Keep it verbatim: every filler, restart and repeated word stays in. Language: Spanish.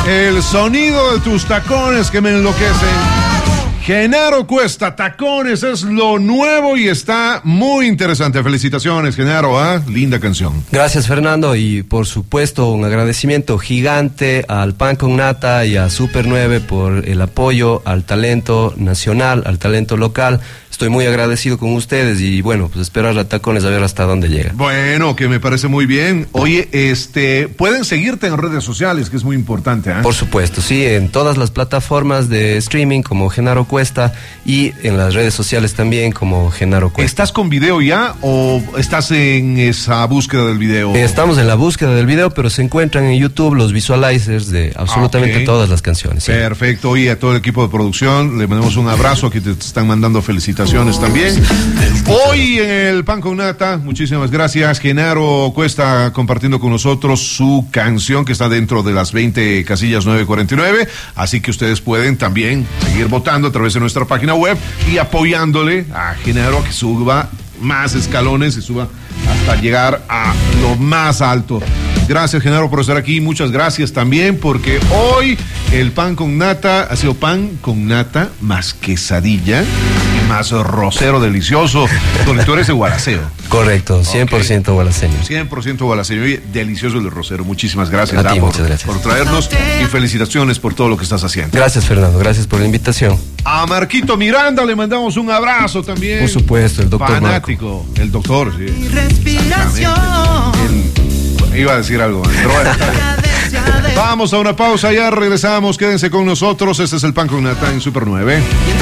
El sonido de tus tacones que me enloquecen. Genaro Cuesta, Tacones, es lo nuevo y está muy interesante. Felicitaciones, Genaro, ¿eh? Linda canción. Gracias, Fernando, y por supuesto un agradecimiento gigante al Pan con Nata y a Super nueve por el apoyo al talento nacional, al talento local. Estoy muy agradecido con ustedes y bueno, pues esperar a Tacones a ver hasta dónde llega. Bueno, que me parece muy bien. Oye, este, pueden seguirte en redes sociales, que es muy importante, ¿eh? Por supuesto, sí, en todas las plataformas de streaming como Genaro Cuesta y en las redes sociales también como Genaro Cuesta. ¿Estás con video ya o estás en esa búsqueda del video? Estamos en la búsqueda del video, pero se encuentran en YouTube los visualizers de absolutamente okay. todas las canciones. ¿Sí? Perfecto, oye, a todo el equipo de producción le mandamos un abrazo, aquí te están mandando felicitaciones también. Hoy en el Pan con Nata, muchísimas gracias, Genaro Cuesta compartiendo con nosotros su canción que está dentro de las veinte casillas nueve cuarenta y nueve, así que ustedes pueden también seguir votando a través de nuestra página web y apoyándole a Genaro a que suba más escalones y suba hasta llegar a lo más alto. Gracias, Genaro, por estar aquí. Muchas gracias también, porque hoy el Pan con Nata ha sido pan con nata más quesadilla y más rosero delicioso. Donde tú eres de Gualaceo. Correcto, cien por ciento okay. gualaceño. cien por ciento gualaceño. Y delicioso el rosero. Muchísimas gracias, a ti, por, muchas gracias por traernos y felicitaciones por todo lo que estás haciendo. Gracias, Fernando. Gracias por la invitación. A Marquito Miranda le mandamos un abrazo también. Por supuesto, el doctor fanático, Marco. El doctor, sí. Mi respiración. El, iba a decir algo. Vamos a una pausa, ya regresamos. Quédense con nosotros. Este es el Pan con Nata en Super nueve.